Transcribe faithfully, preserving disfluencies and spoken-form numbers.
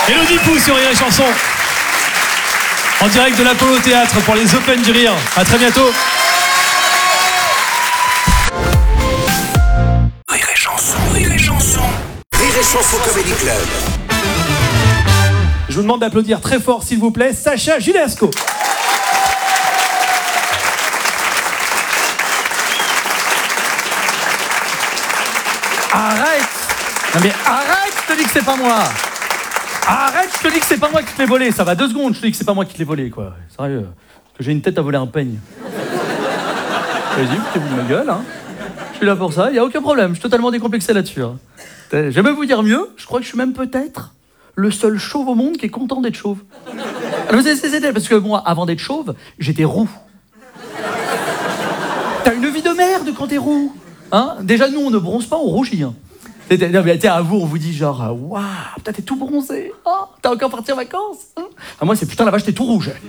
Élodie Pou sur Rire et Chanson. En direct de l'Apollo Théâtre pour les Open du Rire. À très bientôt. Rire et Chanson, Rire et Chanson. Rire et Chanson Comedy Club. Je vous demande d'applaudir très fort, s'il vous plaît, Sacha Judasco. Arrête! Non mais arrête, je te dis que c'est pas moi! Arrête, je te dis que c'est pas moi qui te l'ai volé. Ça va deux secondes, je te dis que c'est pas moi qui te l'ai volé, quoi. Sérieux, parce que j'ai une tête à voler un peigne. Vas-y, foutez-vous de ma gueule, hein. Je suis là pour ça, y a aucun problème, je suis totalement décomplexé là-dessus. Hein. Je vais même vous dire mieux, je crois que je suis même peut-être le seul chauve au monde qui est content d'être chauve. Alors, c'est, c'est, c'est, parce que moi, avant d'être chauve, j'étais roux. T'as une vie de merde quand t'es roux. Hein, déjà, nous, on ne bronze pas, on rougit. Hein. À vous, on vous dit genre, waouh, putain, t'es tout bronzé. Oh, t'as encore parti en vacances. Hein. Ah, moi, c'est putain, la vache, t'es tout rouge.